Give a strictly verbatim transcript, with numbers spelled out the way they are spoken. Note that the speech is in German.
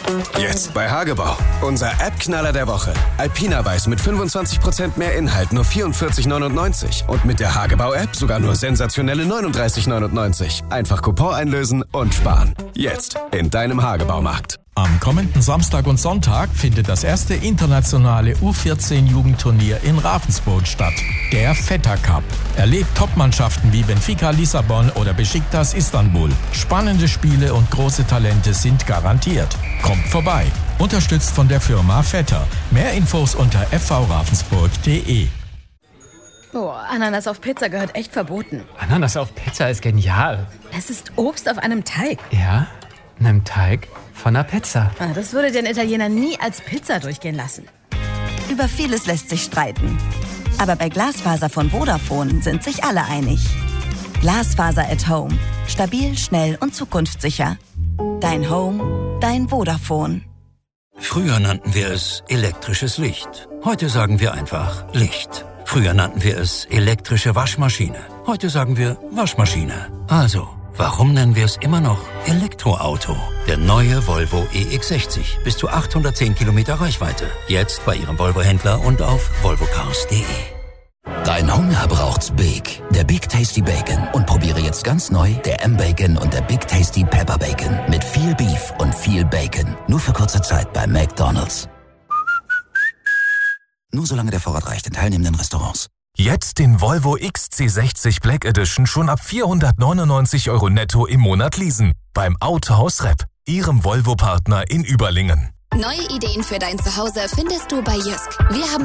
Jetzt bei Hagebau. Unser App-Knaller der Woche. Alpina Weiß mit fünfundzwanzig Prozent mehr Inhalt, nur vierundvierzig neunundneunzig. Und mit der Hagebau-App sogar nur sensationelle neununddreißig neunundneunzig. Einfach Coupon einlösen und sparen. Jetzt in deinem Hagebaumarkt. Am kommenden Samstag und Sonntag findet das erste internationale U vierzehn Jugendturnier in Ravensburg statt. Der Vetter Cup. Erlebt Topmannschaften wie Benfica Lissabon oder Besiktas Istanbul. Spannende Spiele und große Talente sind garantiert. Kommt vorbei. Unterstützt von der Firma Vetter. Mehr Infos unter f v ravensburg punkt d e. Boah, Ananas auf Pizza gehört echt verboten. Ananas auf Pizza ist genial. Es ist Obst auf einem Teig. Ja, einem Teig von einer Pizza. Ah, das würde den Italiener nie als Pizza durchgehen lassen. Über vieles lässt sich streiten. Aber bei Glasfaser von Vodafone sind sich alle einig. Glasfaser at Home. Stabil, schnell und zukunftssicher. Dein Home, dein Vodafone. Früher nannten wir es elektrisches Licht. Heute sagen wir einfach Licht. Früher nannten wir es elektrische Waschmaschine. Heute sagen wir Waschmaschine. Also, warum nennen wir es immer noch Elektroauto? Der neue Volvo E X sechzig. Bis zu achthundertzehn Kilometer Reichweite. Jetzt bei Ihrem Volvo-Händler und auf volvo cars punkt d e. Dein Hunger braucht's Big. Der Big Tasty Bacon. Und probiere jetzt ganz neu der M-Bacon und der Big Tasty Pepper Bacon. Mit viel Beef und viel Bacon. Nur für kurze Zeit bei McDonald's. Nur solange der Vorrat reicht in teilnehmenden Restaurants. Jetzt den Volvo X C sechzig Black Edition schon ab vierhundertneunundneunzig Euro netto im Monat leasen. Beim Autohaus Repp, Ihrem Volvo-Partner in Überlingen. Neue Ideen für dein Zuhause findest du bei Jysk. Wir haben